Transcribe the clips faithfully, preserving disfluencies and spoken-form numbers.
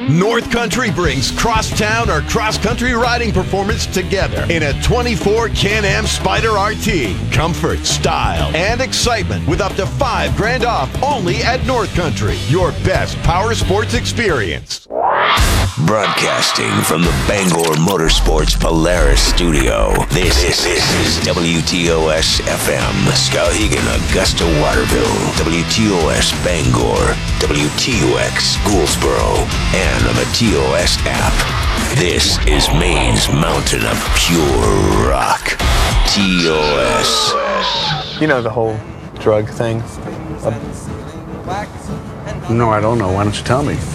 North Country brings crosstown or cross-country riding performance together in a twenty-four Can-Am Spyder R T. Comfort, style, and excitement with up to five grand off only at North Country. Your best power sports experience. Broadcasting from the Bangor Motorsports Polaris studio, this, this, this is W T O S F M, Skowhegan, Augusta, Waterville, W T O S Bangor, W T U X Gouldsboro, and on the T O S app. This is Maine's mountain of pure rock. T O S. You know the whole drug thing? Uh, No, I don't know. Why don't you tell me?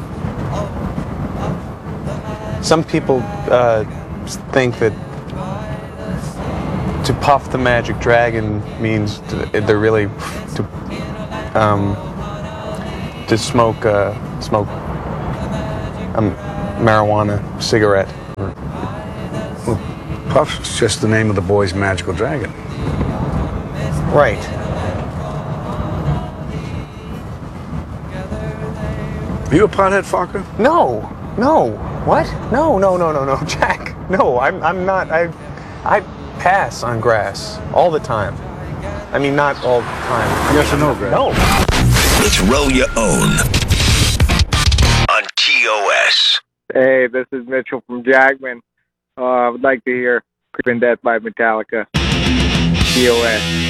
Some people uh, think that to puff the magic dragon means to, they're really to um, to smoke uh, smoke a marijuana cigarette. Puff's just the name of the boy's magical dragon. Right. Are you a pothead, Farker? No, no. What? No, no, no, no, no, Jack. No, I'm, I'm not. I, I pass on grass all the time. I mean, not all the time. Yes or no, Greg? No. It's Roll Your Own on T O S. Hey, this is Mitchell from Jagman. Uh, I would like to hear Creeping Death by Metallica. T O S.